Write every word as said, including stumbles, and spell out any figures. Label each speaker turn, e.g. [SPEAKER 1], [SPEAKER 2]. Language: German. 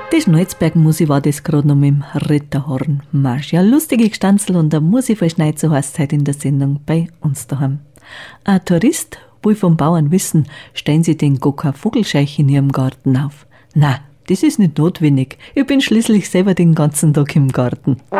[SPEAKER 1] Die Schnalzberg-Musi war das gerade noch mit dem Ritterhorn-Marsch. Ja, lustige Gstanzel und der Musi verschneit, so heißt es heute in der Sendung bei uns daheim. Ein Tourist will vom Bauern wissen, stellen sie den gar kein Vogelscheich in ihrem Garten auf? Na, das ist nicht notwendig. Ich bin schließlich selber den ganzen Tag im Garten.